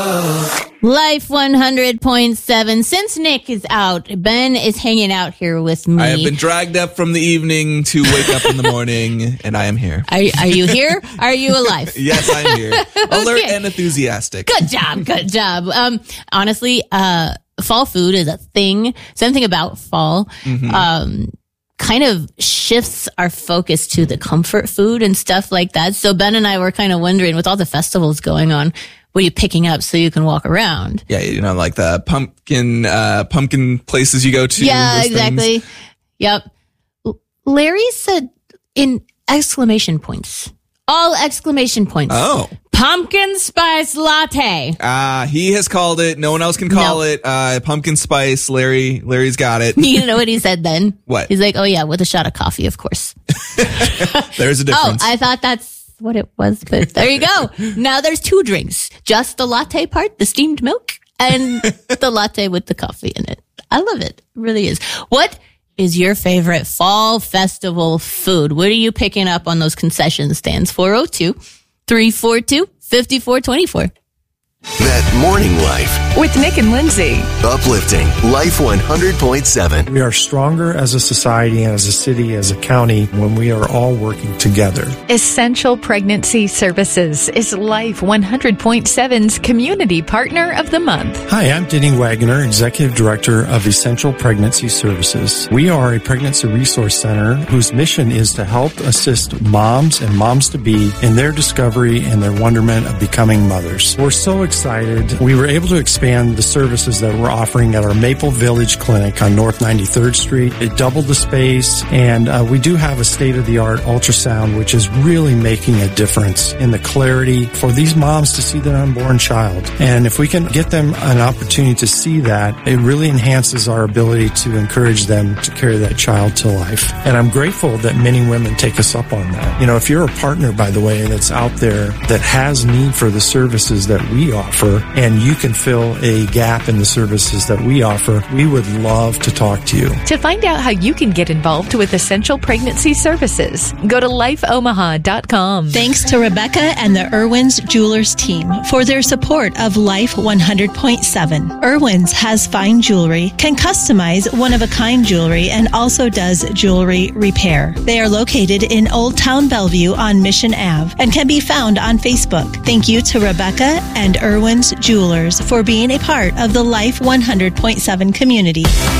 Life 100.7. Since Nick is out, Ben is hanging out here with me. I have been dragged up from the evening to wake up in the morning, and I am here. Are you here? Are you alive? Yes, I'm here. Alert and enthusiastic. Good job. Honestly, fall food is a thing. Something about fall, kind of shifts our focus to the comfort food and stuff like that. So Ben and I were kind of wondering, with all the festivals going on, what are you picking up so you can walk around? Yeah, like the pumpkin places you go to. Yeah, exactly. Things. Yep. Larry said in exclamation points. All exclamation points. Oh. Pumpkin spice latte. He has called it. No one else can call it. Pumpkin spice. Larry's got it. You know what he said then? What? He's like, oh yeah, with a shot of coffee, of course. There's a difference. Oh, I thought that's what it was, but there you go. Now there's two drinks. Just the latte part, the steamed milk, and the latte with the coffee in it. I love it. It really is. What is your favorite fall festival food? What are you picking up on those concession stands? 402-342-5424. That morning life. With Nick and Lindsay. Uplifting Life 100.7. We are stronger as a society and as a city, as a county, when we are all working together. Essential Pregnancy Services is Life 100.7's Community Partner of the Month. Hi, I'm Denny Wagner, Executive Director of Essential Pregnancy Services. We are a pregnancy resource center whose mission is to help assist moms and moms-to-be in their discovery and their wonderment of becoming mothers. We're so excited. We were able to expand the services that we're offering at our Maple Village Clinic on North 93rd Street. It doubled the space, and we do have a state-of-the-art ultrasound, which is really making a difference in the clarity for these moms to see their unborn child. And if we can get them an opportunity to see that, it really enhances our ability to encourage them to carry that child to life. And I'm grateful that many women take us up on that. If you're a partner, by the way, that's out there that has need for the services that we offer, and you can fill a gap in the services that we offer, we would love to talk to you. To find out how you can get involved with Essential Pregnancy Services, go to lifeomaha.com. Thanks to Rebecca and the Irwin's Jewelers team for their support of Life 100.7. Irwin's has fine jewelry, can customize one-of-a-kind jewelry, and also does jewelry repair. They are located in Old Town Bellevue on Mission Ave and can be found on Facebook. Thank you to Rebecca and Irwin's Jewelers for being a part of the Life 100.7 community.